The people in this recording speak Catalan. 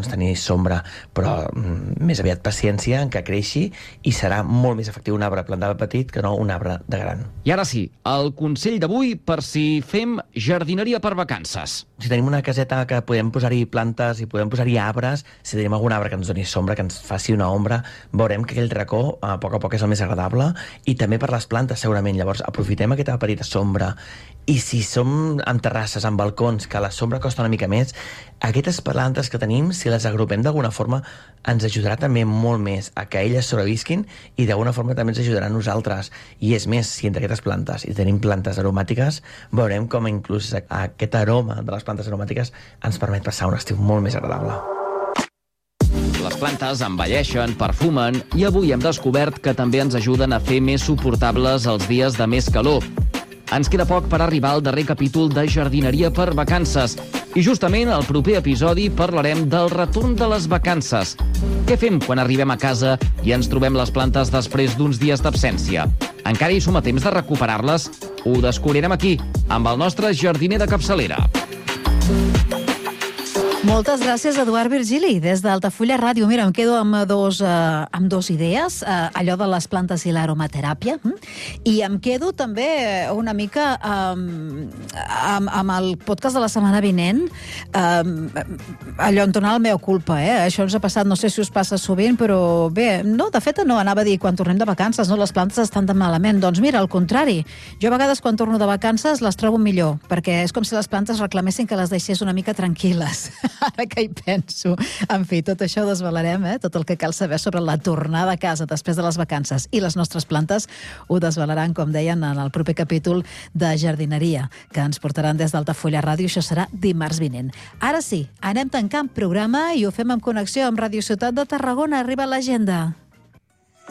tenir sombra, però més aviat paciència en què creixi i serà molt més efectiu un arbre plantat de petit que no un arbre de gran. I ara sí, el consell d'avui per si fem jardineria per vacances. Si tenim una caseta que podem posar-hi plantes i podem posar-hi arbres, si tenim algun arbre que ens doni sombra, que ens faci una ombra, veurem que aquell racó a poc és el més agradable, i també per les plantes segurament. Llavors aprofitem aquesta petita sombra, i si som amb terrasses, amb balcons, que la sombra costa una mica més, aquestes plantes que tenim, si les agrupem d'alguna forma, ens ajudarà també molt més a que elles sobrevisquin i d'alguna forma també ens ajudarà a nosaltres. I és més, si entre aquestes plantes i tenim plantes aromàtiques, veurem com inclús aquest aroma de les plantes aromàtiques ens permet passar un estiu molt més agradable. Les plantes envelleixen, perfumen i avui hem descobert que també ens ajuden a fer més suportables els dies de més calor. Ens queda poc per arribar al darrer capítol de Jardineria per vacances. I justament al proper episodi parlarem del retorn de les vacances. Què fem quan arribem a casa i ens trobem les plantes després d'uns dies d'absència? Encara hi som a temps de recuperar-les? Ho descobrirem aquí, amb el nostre jardiner de capçalera. Moltes gràcies, Eduard Virgili, des d'Altafulla Ràdio. Mira, em quedo amb dos idees, allò de les plantes i l'aromateràpia, i em quedo també una mica amb el podcast de la setmana vinent, allò en tornar al mea culpa, Això ens ha passat, no sé si us passa sovint, però bé, no, de fet no, anava a dir, quan tornem de vacances, no, les plantes estan tan malament. Doncs mira, al contrari, jo a vegades quan torno de vacances les trobo millor, perquè és com si les plantes reclamessin que les deixés una mica tranquil·les. Ara que hi penso. En fi, tot això ho desvelarem, tot el que cal saber sobre la tornada a casa després de les vacances. I les nostres plantes ho desvelaran, com deien, en el proper capítol de jardineria, que ens portaran des d'Altafulla Ràdio. Això serà dimarts vinent. Ara sí, anem tancant programa i ho fem en connexió amb Radio Ciutat de Tarragona. Arriba l'agenda.